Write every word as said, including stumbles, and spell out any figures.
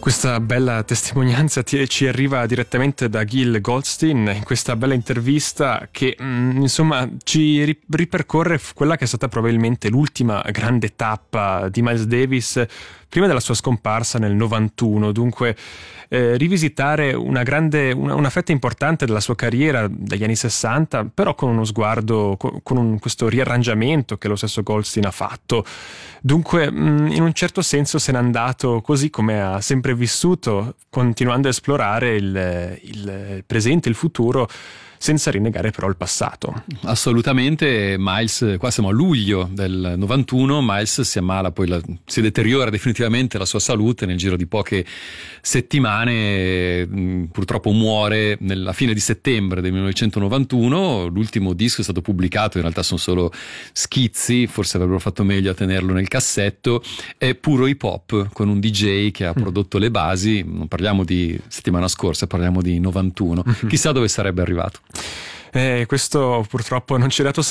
Questa bella testimonianza ti, ci arriva direttamente da Gil Goldstein in questa bella intervista che mh, insomma ci ri- ripercorre quella che è stata probabilmente l'ultima grande tappa di Miles Davis prima della sua scomparsa nel novantuno. Dunque eh, rivisitare una grande una, una fetta importante della sua carriera dagli anni sessanta, però con uno sguardo, con, con un, questo riarrangiamento che lo stesso Goldstein ha fatto. Dunque mh, in un certo senso se n'è andato così come ha sempre vissuto, continuando a esplorare il, il presente, il futuro, senza rinnegare però il passato. Assolutamente. Miles, qua siamo a luglio del novantuno, Miles si ammala, poi la, si deteriora definitivamente la sua salute nel giro di poche settimane, mh, purtroppo muore nella fine di settembre del millenovecentonovantuno. L'ultimo disco è stato pubblicato, in realtà sono solo schizzi, forse avrebbero fatto meglio a tenerlo nel cassetto, è puro hip hop con un D J che ha prodotto mm. le basi. Non parliamo di settimana scorsa, parliamo di novantuno. Mm-hmm. Chissà dove sarebbe arrivato. Eh, questo purtroppo non ci è dato